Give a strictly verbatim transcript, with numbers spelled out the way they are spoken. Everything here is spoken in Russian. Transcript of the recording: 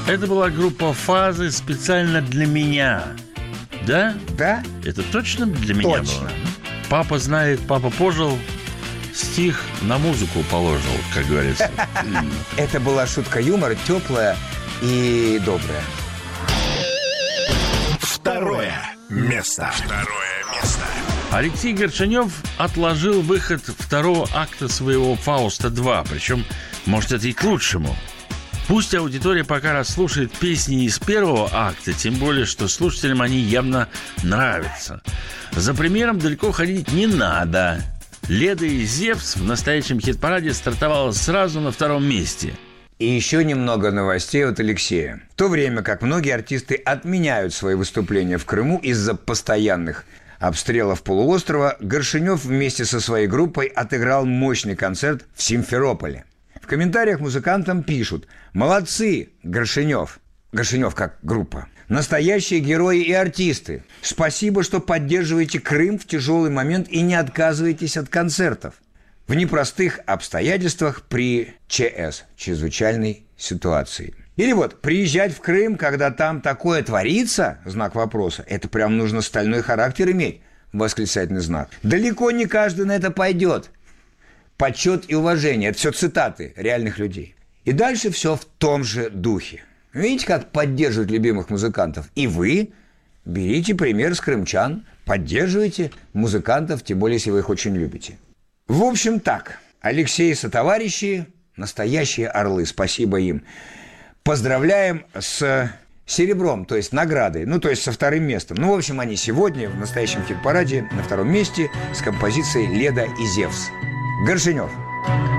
Это была группа «Фазы» специально для меня. Да? Да? Это точно для меня Точно. было? Папа знает, папа пожил, стих на музыку положил, как говорится. Это была шутка юмора, теплая и добрая. Второе место. Второе место. Алексей Горшенев отложил выход второго акта своего «Фауста два». Причем, может, это и к лучшему. Пусть аудитория пока расслушает песни из первого акта, тем более, что слушателям они явно нравятся. За примером далеко ходить не надо. «Леда и Зевс» в настоящем хит-параде стартовала сразу на втором месте. И еще немного новостей от Алексея. В то время как многие артисты отменяют свои выступления в Крыму из-за постоянных обстрелов полуострова, Горшенев вместе со своей группой отыграл мощный концерт в Симферополе. В комментариях музыкантам пишут: «Молодцы, Горшенев». Горшенев как группа. «Настоящие герои и артисты. Спасибо, что поддерживаете Крым в тяжелый момент и не отказываетесь от концертов в непростых обстоятельствах при ЧС, чрезвычайной ситуации». Или вот «приезжать в Крым, когда там такое творится?» Знак вопроса. Это прям нужно стальной характер иметь. Восклицательный знак. «Далеко не каждый на это пойдет». Почет и уважение – это все цитаты реальных людей. И дальше все в том же духе. Видите, как поддерживают любимых музыкантов? И вы берите пример с крымчан, поддерживайте музыкантов, тем более, если вы их очень любите. В общем, так. Алексей и сотоварищи – настоящие орлы, спасибо им. Поздравляем с серебром, то есть наградой, ну, то есть со вторым местом. Ну, в общем, они сегодня в настоящем хит-параде на втором месте с композицией «Леда и Зевс». Горшенев.